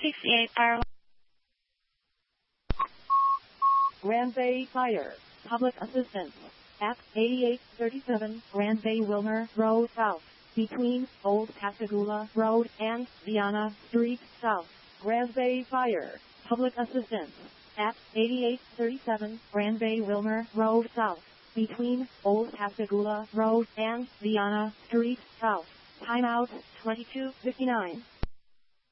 68 Airline. Grand Bay Fire. Public assistance. At 8837 Grand Bay Wilmer Road South. Between Old Pascagoula Road and Viana Street South. Grand Bay Fire. Public assistance. At 8837 Grand Bay Wilmer Road South. Between Old Pascagoula Road and Viana Street South. Timeout 22:59.